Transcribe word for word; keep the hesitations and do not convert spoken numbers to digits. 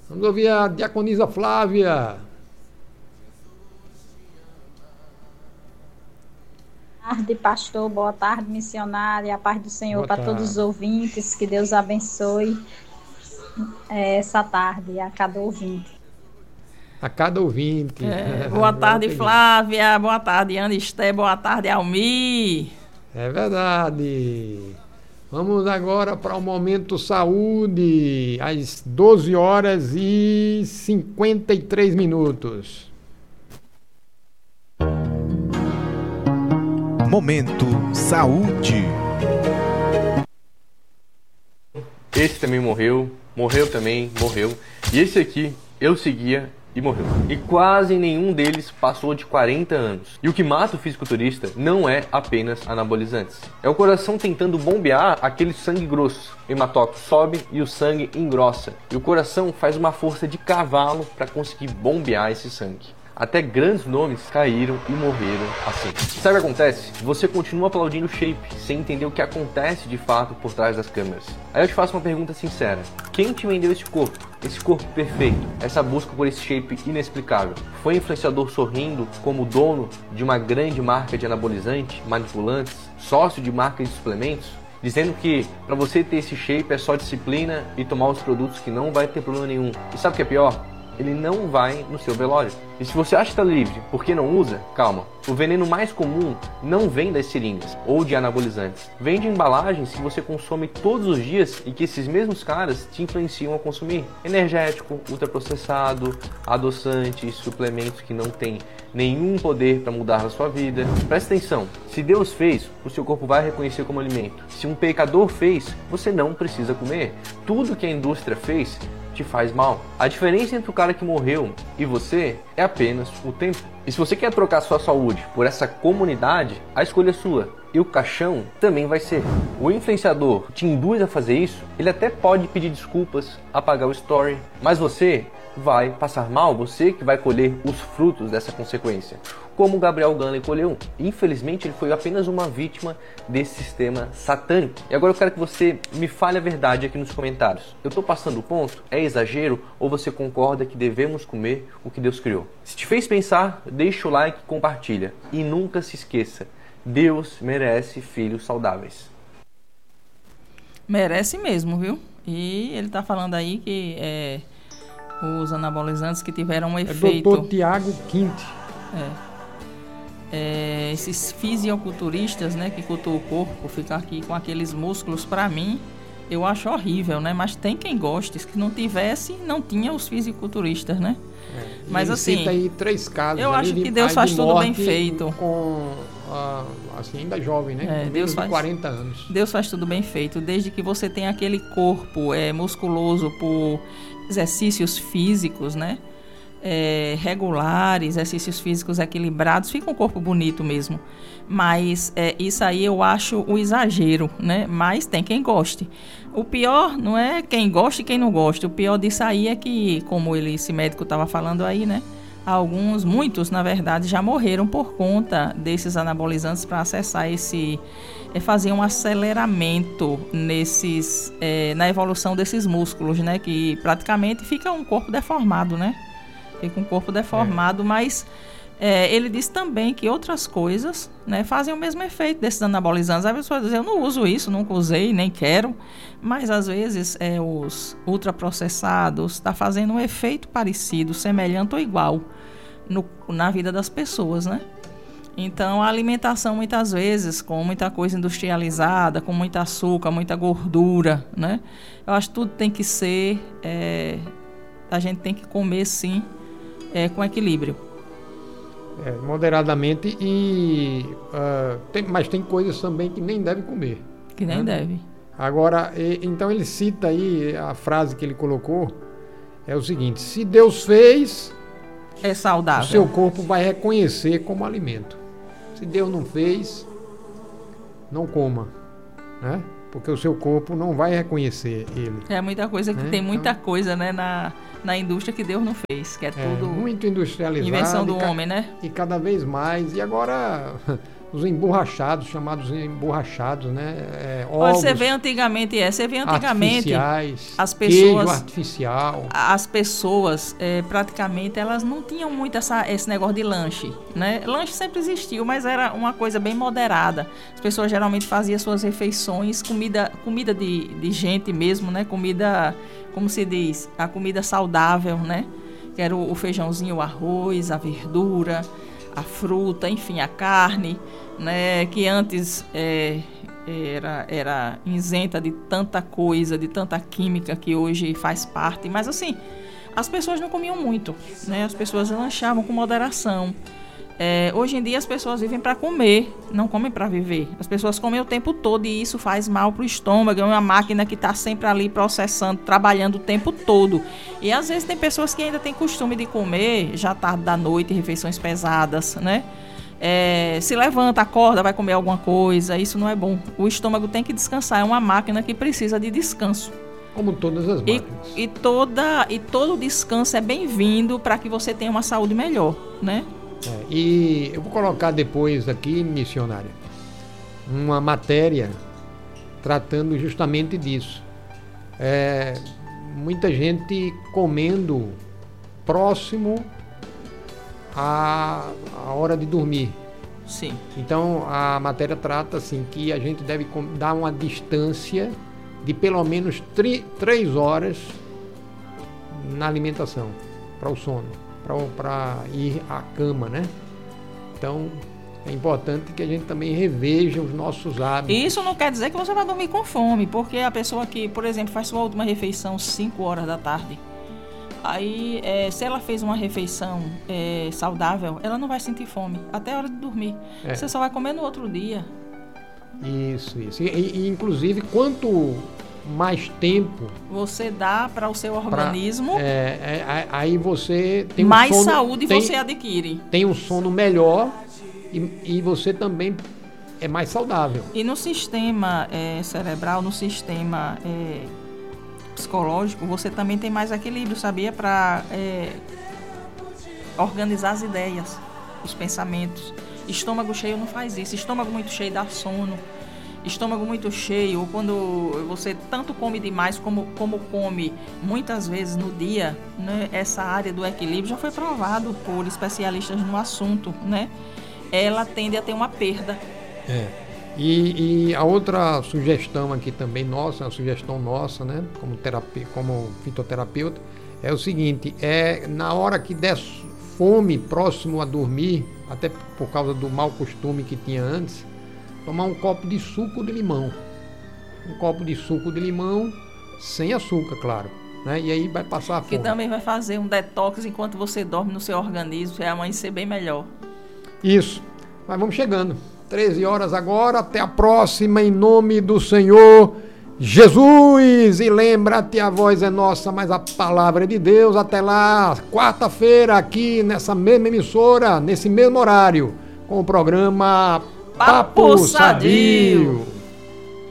Vamos ouvir a diaconisa Flávia. Boa tarde, pastor. Boa tarde, missionária. A paz do Senhor para todos os ouvintes. Que Deus abençoe é, essa tarde a cada ouvinte. A cada ouvinte. É, boa tarde, Flávia. Boa tarde, Anisté. Boa tarde, Almi. É verdade. Vamos agora para o Momento Saúde, às doze horas e cinquenta e três minutos. Momento Saúde. Esse também morreu, morreu também, morreu. E esse aqui eu seguia e morreu. E quase nenhum deles passou de quarenta anos. E o que mata o fisiculturista não é apenas anabolizantes. É o coração tentando bombear aquele sangue grosso. O hematócrito sobe e o sangue engrossa. E o coração faz uma força de cavalo para conseguir bombear esse sangue. Até grandes nomes caíram e morreram assim. Sabe o que acontece? Você continua aplaudindo o shape, sem entender o que acontece de fato por trás das câmeras. Aí eu te faço uma pergunta sincera. Quem te vendeu esse corpo? Esse corpo perfeito? Essa busca por esse shape inexplicável? Foi um influenciador sorrindo como dono de uma grande marca de anabolizante, manipulantes, sócio de marca de suplementos? Dizendo que para você ter esse shape é só disciplina e tomar os produtos que não vai ter problema nenhum. E sabe o que é pior? Ele não vai no seu velório. E se você acha que está livre, por que não usa? Calma. O veneno mais comum não vem das seringas ou de anabolizantes. Vem de embalagens que você consome todos os dias e que esses mesmos caras te influenciam a consumir. Energético, ultraprocessado, adoçantes, suplementos que não têm nenhum poder para mudar a sua vida. Presta atenção. Se Deus fez, o seu corpo vai reconhecer como alimento. Se um pecador fez, você não precisa comer. Tudo que a indústria fez te faz mal. A diferença entre o cara que morreu e você é apenas o tempo. E se você quer trocar sua saúde por essa comunidade, a escolha é sua. E o caixão também vai ser. O influenciador te induz a fazer isso, ele até pode pedir desculpas, apagar o story, mas você vai passar mal, você que vai colher os frutos dessa consequência. Como Gabriel Gunley colheu. Infelizmente, ele foi apenas uma vítima desse sistema satânico. E agora eu quero que você me fale a verdade aqui nos comentários. Eu estou passando o ponto? É exagero? Ou você concorda que devemos comer o que Deus criou? Se te fez pensar, deixa o like e compartilha. E nunca se esqueça, Deus merece filhos saudáveis. Merece mesmo, viu? E ele está falando aí que é, os anabolizantes que tiveram um efeito... É doutor Tiago Quinte. É. É, esses fisiculturistas, né, que cultuam o corpo, ficar aqui com aqueles músculos, para mim, eu acho horrível, né? Mas tem quem goste. Se não tivesse, não tinha os fisiculturistas, né? É, mas assim, cita aí três casos. Eu acho que Deus faz tudo bem feito. Com, uh, assim, ainda jovem, né? É, com Deus faz, quarenta anos. Deus faz tudo bem feito. Desde que você tenha aquele corpo é, musculoso por exercícios físicos, né? É, regulares, exercícios físicos equilibrados, fica um corpo bonito mesmo. Mas é, isso aí eu acho o exagero, né? Mas tem quem goste. O pior não é quem gosta e quem não gosta. O pior disso aí é que, como ele, esse médico estava falando aí, né? Alguns, muitos, na verdade, já morreram por conta desses anabolizantes para acessar esse... É fazer um aceleramento nesses, é, na evolução desses músculos, né? Que praticamente fica um corpo deformado, né? Fica um corpo deformado, é. mas é, ele diz também que outras coisas, né, fazem o mesmo efeito desses anabolizantes. Às vezes você diz, eu não uso isso, nunca usei, nem quero, mas às vezes é, os ultraprocessados está fazendo um efeito parecido, semelhante ou igual no, na vida das pessoas, né? Então, a alimentação, muitas vezes, com muita coisa industrializada, com muito açúcar, muita gordura, né? Eu acho que tudo tem que ser... É, a gente tem que comer, sim, É, com equilíbrio. É, moderadamente e uh, tem, mas tem coisas também que nem deve comer. Que nem né? deve. Agora, e, então ele cita aí, a frase que ele colocou é o seguinte: se Deus fez, é saudável. O seu corpo vai reconhecer como alimento. Se Deus não fez, não coma, né? Porque o seu corpo não vai reconhecer ele. É muita coisa que né? tem muita então, coisa, né, na, na indústria que Deus não fez, que é, é tudo muito industrializado. Invenção do ca- homem, né? E cada vez mais. E agora os emborrachados, chamados emborrachados, né? É, Olha, ovos você vê antigamente, é, você vê antigamente artificiais, as pessoas, queijo artificial. as pessoas é, praticamente elas não tinham muito essa, esse negócio de lanche, né? Lanche sempre existiu, mas era uma coisa bem moderada. As pessoas geralmente faziam suas refeições, comida, comida de, de gente mesmo, né? Comida, como se diz, a comida saudável, né? Que era o, o feijãozinho, o arroz, a verdura, a fruta, enfim, a carne, né, que antes é, era, era isenta de tanta coisa, de tanta química que hoje faz parte. Mas assim, as pessoas não comiam muito, né, as pessoas lanchavam com moderação. É, hoje em dia as pessoas vivem para comer, não comem para viver. As pessoas comem o tempo todo e isso faz mal para o estômago. É uma máquina que está sempre ali processando, trabalhando o tempo todo. E às vezes tem pessoas que ainda têm costume de comer já tarde da noite, refeições pesadas, né? É, se levanta, acorda, vai comer alguma coisa, isso não é bom. O estômago tem que descansar, é uma máquina que precisa de descanso. Como todas as máquinas. E, e, toda, e todo descanso é bem-vindo para que você tenha uma saúde melhor, né? É, e eu vou colocar depois aqui, missionária, uma matéria tratando justamente disso. É, muita gente comendo próximo à, à hora de dormir. Sim. Então a matéria trata assim que a gente deve dar uma distância de pelo menos três horas na alimentação para o sono, para ir à cama, né? Então é importante que a gente também reveja os nossos hábitos. Isso não quer dizer que você vai dormir com fome, porque a pessoa que, por exemplo, faz sua última refeição cinco horas da tarde, aí é, se ela fez uma refeição é, saudável, ela não vai sentir fome até a hora de dormir. É. Você só vai comer no outro dia. Isso, isso. E, e inclusive, quanto mais tempo você dá para o seu organismo, pra, é, é, aí você tem um mais sono, saúde tem, você adquire. Tem um sono melhor e, e você também é mais saudável. E no sistema é, cerebral, no sistema é, psicológico, você também tem mais equilíbrio, sabia? Para é, organizar as ideias, os pensamentos. Estômago cheio não faz isso. Estômago muito cheio dá sono. Estômago muito cheio, quando você tanto come demais como, como come muitas vezes no dia, né, essa área do equilíbrio já foi provado por especialistas no assunto, né? Ela tende a ter uma perda. É. E, e a outra sugestão aqui também nossa, uma sugestão nossa, né, como, terapia, como fitoterapeuta, é o seguinte, é na hora que der fome próximo a dormir, até por causa do mau costume que tinha antes, tomar um copo de suco de limão. Um copo de suco de limão, sem açúcar, claro. Né? E aí vai passar a fome. Que também vai fazer um detox enquanto você dorme no seu organismo, vai amanhecer bem melhor. Isso. Mas vamos chegando. treze horas agora, até a próxima, em nome do Senhor Jesus. E lembra-te, a voz é nossa, mas a palavra é de Deus. Até lá, quarta-feira, aqui nessa mesma emissora, nesse mesmo horário, com o programa Papo Sadio.